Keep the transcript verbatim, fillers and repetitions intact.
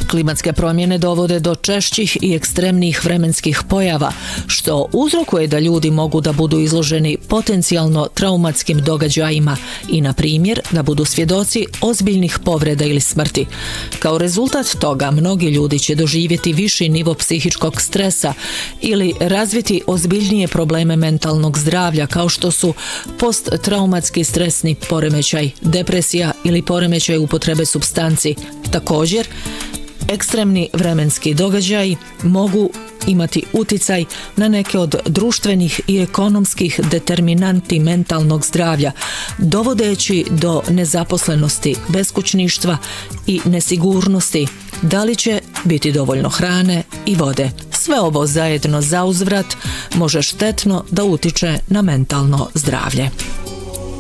Klimatske promjene dovode do češćih i ekstremnih vremenskih pojava, što uzrokuje da ljudi mogu da budu izloženi potencijalno traumatskim događajima i, na primjer, da budu svjedoci ozbiljnih povreda ili smrti. Kao rezultat toga, mnogi ljudi će doživjeti viši nivo psihičkog stresa ili razviti ozbiljnije probleme mentalnog zdravlja, kao što su posttraumatski stresni poremećaj, depresija ili poremećaj upotrebe supstanci. Također, ekstremni vremenski događaji mogu imati uticaj na neke od društvenih i ekonomskih determinanti mentalnog zdravlja, dovodeći do nezaposlenosti, beskućništva i nesigurnosti, da li će biti dovoljno hrane i vode. Sve ovo zajedno zauzvrat može štetno da utiče na mentalno zdravlje.